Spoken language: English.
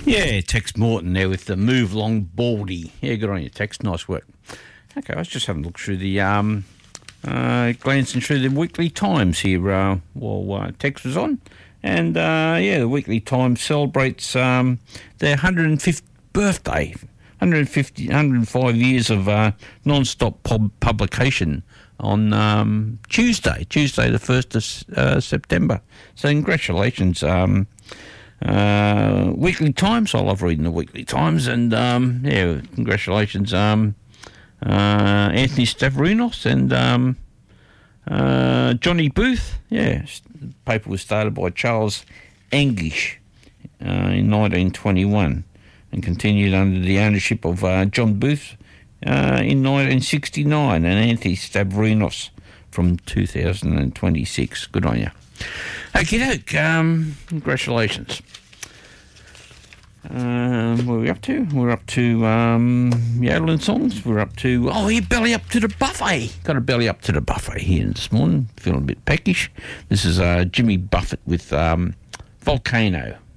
Yeah, Tex Morton there with the Move Along Baldy. Yeah, good on you, Tex. Nice work. Okay, I was just having a look through the, glancing through the Weekly Times here while Tex was on. And, the Weekly Times celebrates their 105th birthday. 105 years of non-stop publication on Tuesday the 1st of September. So congratulations, Weekly Times. I love reading the Weekly Times, and congratulations, Anthony Stavrinos and Johnny Booth. Yeah, the paper was started by Charles Anglish in 1921 and continued under the ownership of John Booth in 1969 and Anthony Stavrinos from 2026. Good on you. Okie doke, congratulations. Where are we up to? We're up to yodeling songs. We're up to, belly up to the buffet. Got a belly up to the buffet here this morning. Feeling a bit peckish. This is Jimmy Buffett with Volcano.